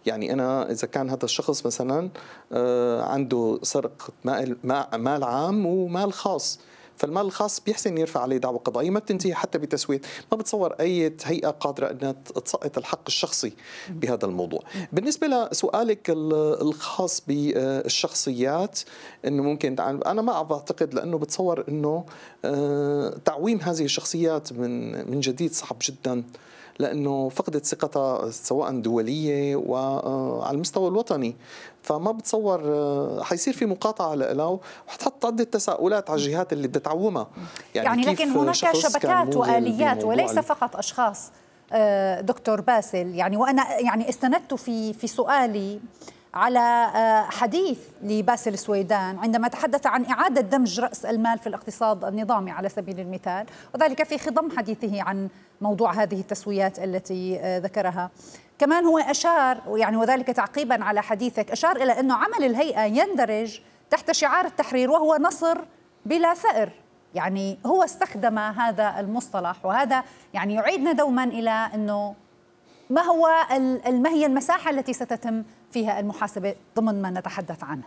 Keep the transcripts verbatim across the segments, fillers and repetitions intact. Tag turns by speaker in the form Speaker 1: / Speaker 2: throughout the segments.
Speaker 1: يعني أنا إذا كان هذا الشخص مثلا عنده سرقة مال عام ومال خاص، فالمال الخاص بيحسن يرفع عليه دعوى قضائية ما بتنتهي حتى بتسوية. ما بتصور أي هيئة قادرة أنها تسقط الحق الشخصي بهذا الموضوع. بالنسبة لسؤالك الخاص بالشخصيات أنه ممكن، أنا ما بعتقد، لأنه بتصور أنه تعويم هذه الشخصيات من من جديد صعب جدا، لأنه فقدت ثقتها سواء دولية وعلى المستوى الوطني. فما بتصور حيصير في مقاطعة لها، وحتحط عدة تساؤلات على الجهات اللي بدها تعومها.
Speaker 2: يعني, يعني لكن هناك شبكات وآليات وليس فقط أشخاص دكتور باسل. يعني وأنا يعني استندت في في سؤالي على حديث لباسل السويدان عندما تحدث عن إعادة دمج رأس المال في الاقتصاد النظامي على سبيل المثال، وذلك في خضم حديثه عن موضوع هذه التسويات التي ذكرها. كمان هو أشار، يعني وذلك تعقيبا على حديثك، أشار إلى أنه عمل الهيئة يندرج تحت شعار التحرير وهو نصر بلا ثأر. يعني هو استخدم هذا المصطلح، وهذا يعني يعيدنا دوما إلى أنه ما هو ما هي المساحة التي ستتم فيها المحاسبة ضمن ما نتحدث عنه.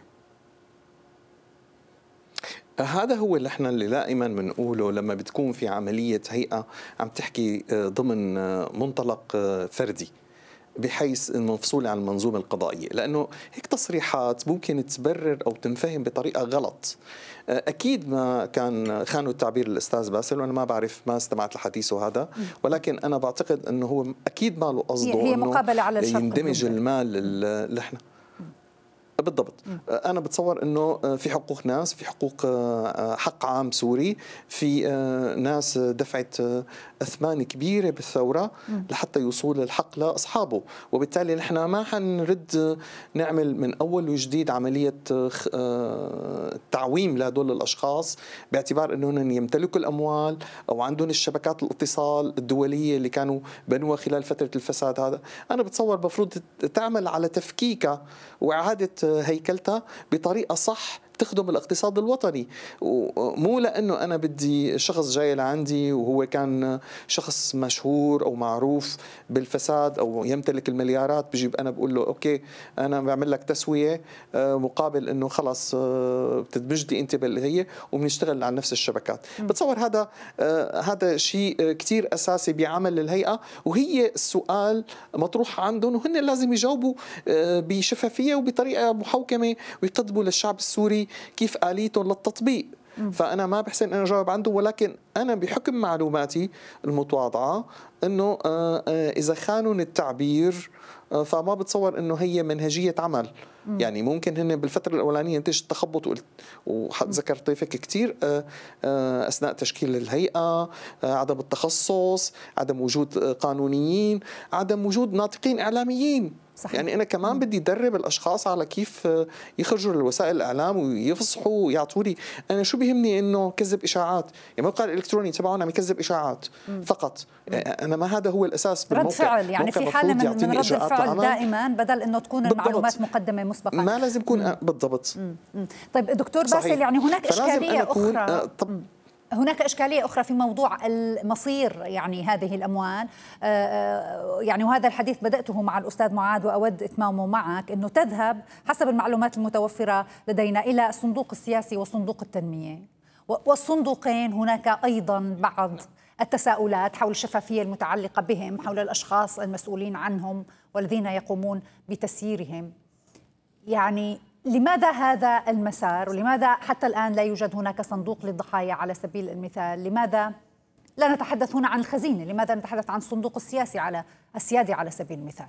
Speaker 1: هذا هو اللي احنا اللي دائما بنقوله لما بتكون في عملية هيئة عم تحكي ضمن منطلق فردي بحيث انه مفصولة عن المنظومة القضائية، لأنه هيك تصريحات ممكن تبرر أو تنفهم بطريقة غلط. أكيد ما كان خانوا التعبير الأستاذ باسل، وأنا ما بعرف، ما استمعت لحديثه هذا، ولكن أنا بعتقد أنه هو أكيد ما له قصده
Speaker 2: هي مقابلة على
Speaker 1: الشرق يندمج المال اللي احنا بالضبط. أنا بتصور أنه في حقوق ناس، في حقوق حق عام سوري، في ناس دفعت أثمان كبيرة بالثورة لحتى يوصل الحق لأصحابه، وبالتالي نحن ما حنرد نعمل من أول وجديد عملية تعويم لهدول الأشخاص باعتبار أنهم يمتلكوا الأموال أو عندهم الشبكات الاتصال الدولية اللي كانوا بنوها خلال فترة الفساد. هذا أنا بتصور بفروض تعمل على تفكيكها وإعادة هيكلتها بطريقة صح تخدم الاقتصاد الوطني، ومو لأنه أنا بدي شخص جاي لعندي وهو كان شخص مشهور أو معروف بالفساد أو يمتلك المليارات بجيب أنا بقول له أوكي أنا بعمل لك تسوية مقابل أنه خلص بتدمجدي أنت بالهية وبنشتغل على نفس الشبكات. بتصور هذا هذا شيء كتير أساسي بعمل الهيئة، وهي السؤال مطروح عندهم وهن لازم يجاوبوا بشفافية وبطريقة محوكمة ويقدموا للشعب السوري كيف آليتهم للتطبيق. فأنا ما بحسن أنا أجاوب عنده، ولكن أنا بحكم معلوماتي المتواضعة أنه إذا خانوا التعبير فما بتصور أنه هي منهجية عمل. يعني ممكن هن بالفترة الأولانية نتيجة التخبط، وذكر طيفك كتير أثناء تشكيل الهيئة، عدم التخصص، عدم وجود قانونيين، عدم وجود ناطقين إعلاميين. صحيح. يعني أنا كمان بدي أدرب الأشخاص على كيف يخرجوا لوسائل الإعلام ويفصحوا ويعطوني. أنا شو بيهمني إنه كذب إشاعات، يعني الموقع الإلكتروني تبعنا عم يكذب إشاعات مم. فقط. مم. أنا ما هذا هو الأساس بالموقع.
Speaker 2: رد فعل، يعني في حالة من, من رد الفعل دائما بدل إنه تكون بالضبط. المعلومات مقدمة مسبقا،
Speaker 1: ما لازم يكون مم. بالضبط.
Speaker 2: مم. طيب دكتور باسل، يعني هناك إشكالية أخرى. آه طب هناك إشكالية أخرى في موضوع المصير يعني هذه الأموال، يعني وهذا الحديث بدأته مع الأستاذ معاذ وأود إتمامه معك، أنه تذهب حسب المعلومات المتوفرة لدينا إلى الصندوق السياسي وصندوق التنمية، والصندوقين هناك أيضا بعض التساؤلات حول الشفافية المتعلقة بهم، حول الأشخاص المسؤولين عنهم والذين يقومون بتسييرهم. يعني لماذا هذا المسار، ولماذا حتى الآن لا يوجد هناك صندوق للضحايا على سبيل المثال؟ لماذا لا نتحدث هنا عن الخزينة؟ لماذا نتحدث عن الصندوق السياسي على السيادة على سبيل المثال؟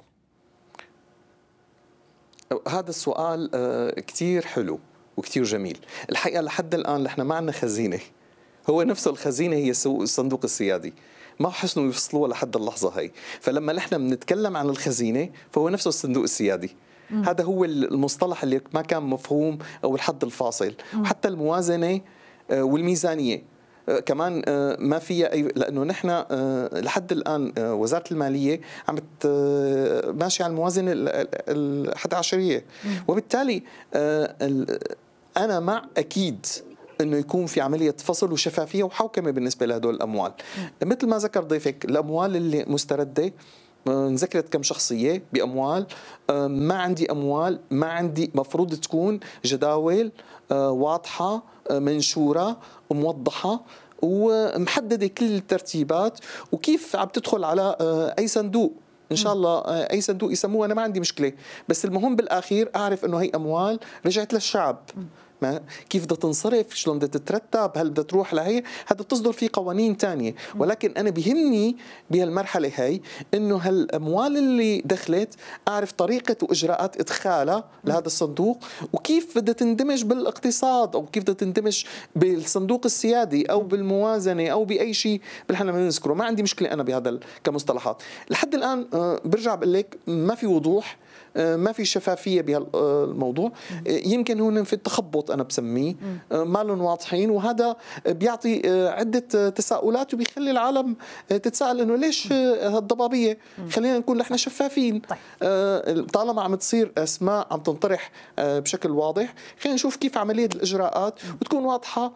Speaker 1: هذا السؤال كتير حلو وكتير جميل. الحقيقة لحد الآن نحن ما عندنا خزينة، هو نفسه الخزينة هي الصندوق السيادي، ما حسنوا يفصلوها لحد اللحظة هاي. فلما نحن بنتكلم عن الخزينة فهو نفسه الصندوق السيادي. مم. هذا هو المصطلح اللي ما كان مفهوم أو الحد الفاصل. مم. وحتى الموازنة والميزانية كمان ما فيها أي، لأنه نحن لحد الآن وزارة المالية عم ماشي على الموازنة الحد عشرية، وبالتالي أنا مع أكيد أنه يكون في عملية فصل وشفافية وحوكمة بالنسبة لهدول الأموال. مثل ما ذكر ضيفك، الأموال اللي مستردة انذكرت كم شخصية بأموال، ما عندي أموال، ما عندي، مفروض تكون جداول واضحة منشورة موضحة ومحددة كل الترتيبات وكيف عم تدخل على أي صندوق. إن شاء الله أي صندوق يسموه، أنا ما عندي مشكلة، بس المهم بالآخير أعرف أنه هي أموال رجعت للشعب. ما كيف بدها تنصرف، شلون بدها تترتب، هل بدها تروح لهي، هذا بتصدر فيه قوانين تانية. ولكن أنا بيهمني بهالمرحلة هي إنه هالأموال اللي دخلت أعرف طريقة وإجراءات إدخالها لهذا الصندوق، وكيف بدها تندمج بالاقتصاد، أو كيف بدها تندمج بالصندوق السيادي أو بالموازنة أو بأي شيء بالحنا بنذكره. ما عندي مشكلة أنا بهذا كمصطلحات. لحد الآن برجع بقول لك ما في وضوح، ما في شفافية بهالموضوع. يمكن هون في التخبط أنا بسميه، ما لهم واضحين، وهذا بيعطي عدة تساؤلات وبيخلي العالم تتساءل إنه ليش هالضبابية. خلينا نكون نحن شفافين. طالما عم تصير أسماء عم تنطرح بشكل واضح، خلينا نشوف كيف عملية الإجراءات وتكون واضحة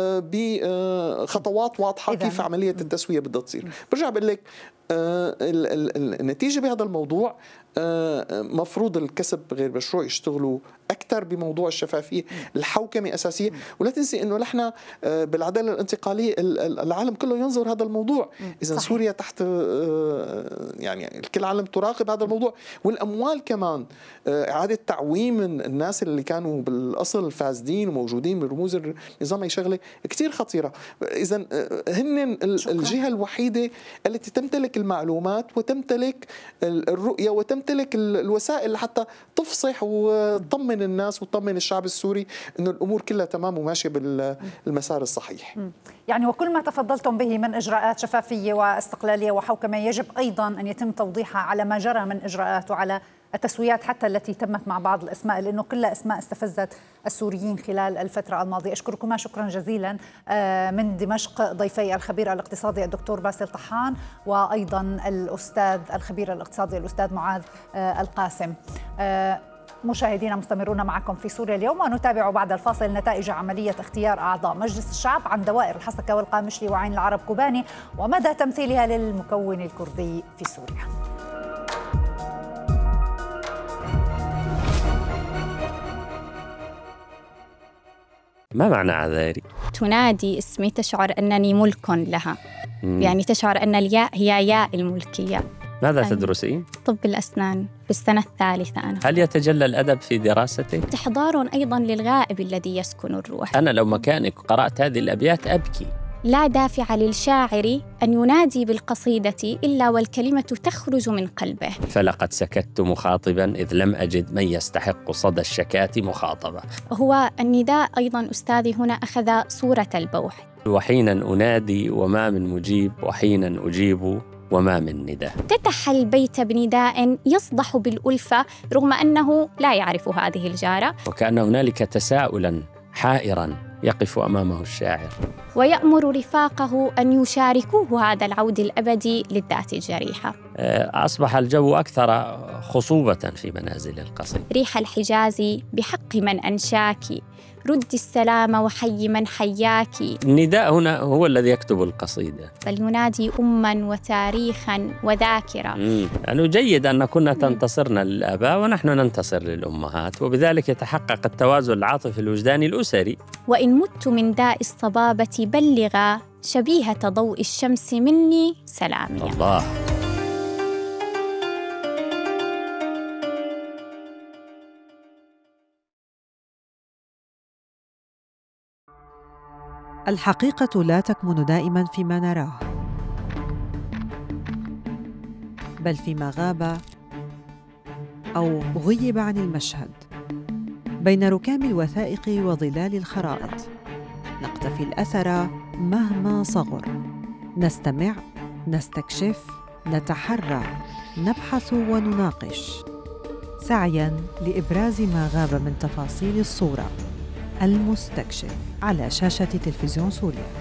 Speaker 1: بخطوات واضحة كيف عملية التسوية بدها تصير. برجع بقول لك النتيجة بهذا الموضوع مفروض الكسب غير مشروع يشتغلوا أكثر بموضوع الشفافية. الحوكمة أساسية. ولا تنسي أنه نحن بالعدالة الانتقالية العالم كله ينظر هذا الموضوع. إذا سوريا تحت يعني الكل العالم تراقب هذا الموضوع. والأموال كمان، إعادة تعويم الناس اللي كانوا بالأصل فاسدين وموجودين برموز النظام، هي شغلة كتير خطيرة. إذا هن الجهة الوحيدة التي تمتلك المعلومات وتمتلك الرؤية وتمتلك الوسائل حتى تفصح وتطمن الناس وتطمن الشعب السوري إنه الأمور كلها تمام وماشية بالمسار الصحيح.
Speaker 2: يعني وكل ما تفضلتم به من إجراءات شفافية واستقلالية وحوكمة يجب أيضا أن يتم توضيحها على ما جرى من إجراءات وعلى التسويات حتى التي تمت مع بعض الأسماء، لأنه كلها أسماء استفزت السوريين خلال الفترة الماضية. أشكركما شكرا جزيلا. من دمشق ضيفي الخبير الاقتصادي الدكتور باسل طحان، وأيضا الأستاذ الخبير الاقتصادي الأستاذ معاذ القاسم. مشاهدينا مستمرون معكم في سوريا اليوم، ونتابع بعد الفاصل نتائج عملية اختيار أعضاء مجلس الشعب عن دوائر الحسكة والقامشلي وعين العرب كوباني، ومدى تمثيلها للمكون الكردي في سوريا.
Speaker 3: ما معنى عذاري؟
Speaker 4: تنادي اسمي، تشعر أنني ملك لها. مم. يعني تشعر أن الياء هي ياء الملكية.
Speaker 3: ماذا تدرسين؟
Speaker 4: طب الأسنان في السنة الثالثة أنا.
Speaker 3: هل يتجلى الأدب في دراستك؟
Speaker 4: استحضار أيضاً للغائب الذي يسكن الروح.
Speaker 3: أنا لو مكانك قرأت هذه الأبيات أبكي.
Speaker 4: لا دافع للشاعر أن ينادي بالقصيدة إلا والكلمة تخرج من قلبه.
Speaker 3: فلقد سكت مخاطباً إذ لم أجد من يستحق صدى الشكاة مخاطبة.
Speaker 4: هو النداء أيضاً أستاذي هنا أخذ صورة البوح.
Speaker 3: وحيناً أنادي وما من مجيب، وحيناً أجيب وما من نداء.
Speaker 4: افتتح البيت بنداء يصدح بالألفة رغم أنه لا يعرف هذه الجارة،
Speaker 3: وكأن هنالك تساؤلاً حائراً يقف أمامه الشاعر،
Speaker 4: ويأمر رفاقه أن يشاركوه هذا العود الأبدي للذات الجريحة.
Speaker 3: أصبح الجو أكثر خصوبة في منازل القصيد.
Speaker 4: ريح الحجاز بحق من أنشاك، رد السلام وحي من حياك.
Speaker 3: النداء هنا هو الذي يكتب القصيدة،
Speaker 4: بل ينادي أماً وتاريخاً وذاكرة.
Speaker 3: يعني جيد أن كنا تنتصرنا للآباء ونحن ننتصر للأمهات، وبذلك يتحقق التوازن العاطفي الوجداني الأسري.
Speaker 4: وإن مت من داء الصبابة بلغا، شبيهة ضوء الشمس مني سلامي.
Speaker 3: الله.
Speaker 5: الحقيقة لا تكمن دائماً فيما نراه، بل فيما غاب أو غيب عن المشهد. بين ركام الوثائق وظلال الخرائط نقتفي الأثر مهما صغر، نستمع، نستكشف، نتحرى، نبحث ونناقش، سعياً لإبراز ما غاب من تفاصيل الصورة. المستكشف على شاشة تلفزيون سوريا.